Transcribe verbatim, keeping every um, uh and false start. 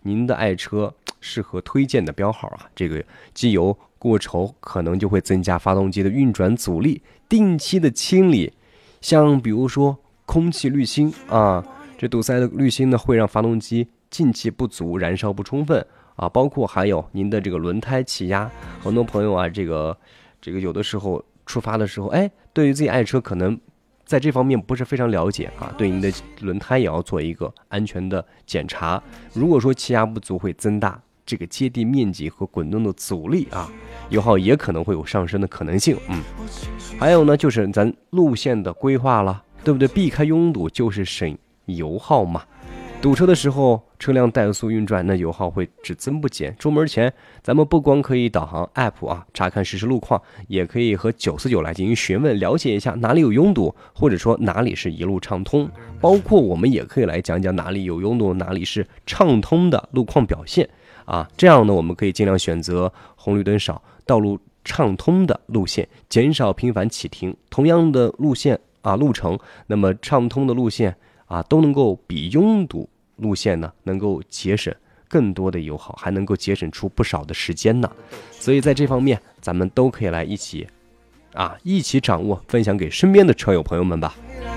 您的爱车适合推荐的标号啊，这个机油过稠可能就会增加发动机的运转阻力，定期的清理，像比如说空气滤芯啊，这堵塞的滤芯呢会让发动机进气不足，燃烧不充分啊，包括还有您的这个轮胎气压，很多朋友啊，这个这个有的时候出发的时候，哎，对于自己爱车可能在这方面不是非常了解啊，对您的轮胎也要做一个安全的检查。如果说气压不足，会增大这个接地面积和滚动的阻力啊，油耗也可能会有上升的可能性。嗯，还有呢，就是咱路线的规划了，对不对？避开拥堵就是省油耗嘛。堵车的时候，车辆怠速运转，那油耗会只增不减。出门前，咱们不光可以导航 App 啊，查看实时路况，也可以和九四九来进行询问，了解一下哪里有拥堵，或者说哪里是一路畅通。包括我们也可以来讲讲哪里有拥堵，哪里是畅通的路况表现啊。这样呢，我们可以尽量选择红绿灯少、道路畅通的路线，减少频繁启停。同样的路线啊路程，那么畅通的路线啊都能够比拥堵路线呢能够节省更多的油耗，还能够节省出不少的时间呢。所以在这方面咱们都可以来一起啊一起掌握，分享给身边的车友朋友们吧。